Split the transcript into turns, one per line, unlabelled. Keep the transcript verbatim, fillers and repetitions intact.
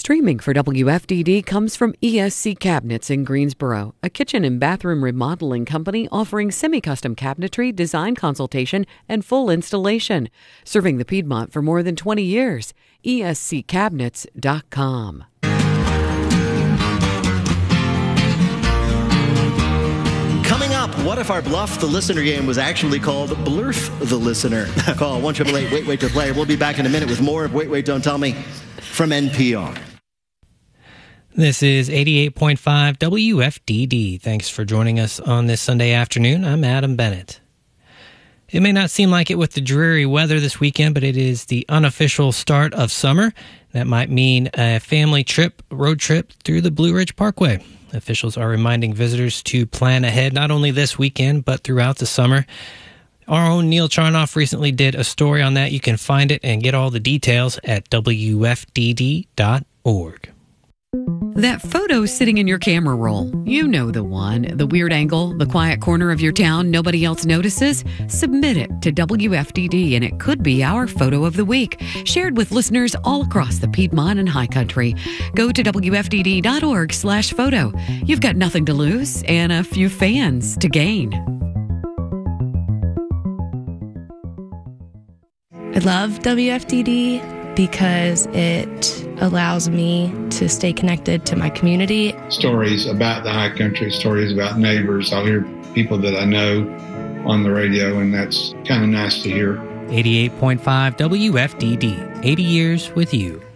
Streaming for W F D D comes from E S C Cabinets in Greensboro, a kitchen and bathroom remodeling company offering semi-custom cabinetry, design consultation, and full installation. Serving the Piedmont for more than twenty years. E S C cabinets dot com.
Coming up, what if our Bluff the Listener game was actually called Blurf the Listener? Call one eight eight eight Wait Wait to play. We'll be back in a minute with more of Wait Wait Don't Tell Me from N P R.
This is eighty-eight point five W F D D. Thanks for joining us on this Sunday afternoon. I'm Adam Bennett. It may not seem like it with the dreary weather this weekend, but it is the unofficial start of summer. That might mean a family trip, road trip through the Blue Ridge Parkway. Officials are reminding visitors to plan ahead not only this weekend, but throughout the summer. Our own Neil Charnoff recently did a story on that. You can find it and get all the details at W F D D dot org.
That photo sitting in your camera roll, you know the one, the weird angle, the quiet corner of your town nobody else notices. Submit it to W F D D and it could be our photo of the week, shared with listeners all across the Piedmont and High Country. Go to W F D D dot org slash photo. You've got nothing to lose and a few fans to gain.
I love W F D D because it allows me to stay connected to my community.
Stories about the High Country, stories about neighbors. I'll hear people that I know on the radio, and that's kind of nice to hear.
eighty-eight point five W F D D, eighty years with you.